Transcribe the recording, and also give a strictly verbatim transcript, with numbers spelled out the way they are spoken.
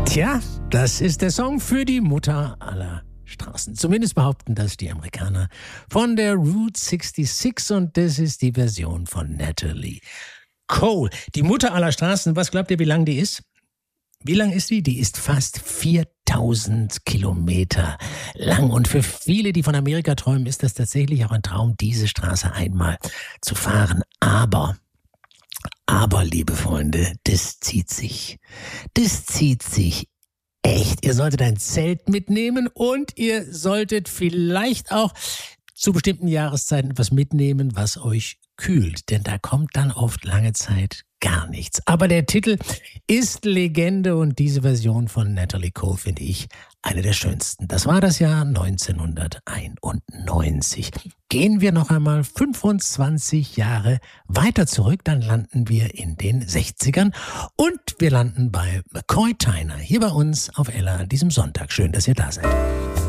Tja, das ist der Song für die Mutter aller Straßen. Zumindest behaupten das die Amerikaner von der Route sechsundsechzig und das ist die Version von Natalie Cole. Die Mutter aller Straßen, was glaubt ihr, wie lang die ist? Wie lang ist die? Die ist fast viertausend Kilometer lang. Und für viele, die von Amerika träumen, ist das tatsächlich auch ein Traum, diese Straße einmal zu fahren. Aber, aber, liebe Freunde, das zieht sich. Das zieht sich echt. Ihr solltet ein Zelt mitnehmen und ihr solltet vielleicht auch zu bestimmten Jahreszeiten etwas mitnehmen, was euch kühlt. Denn da kommt dann oft lange Zeit gar nichts. Aber der Titel ist Legende und diese Version von Natalie Cole finde ich eine der schönsten. Das war das Jahr neunzehnhunderteinundneunzig. Gehen wir noch einmal fünfundzwanzig Jahre weiter zurück, dann landen wir in den sechzigern und wir landen bei McCoy Tyner hier bei uns auf Ella an diesem Sonntag. Schön, dass ihr da seid.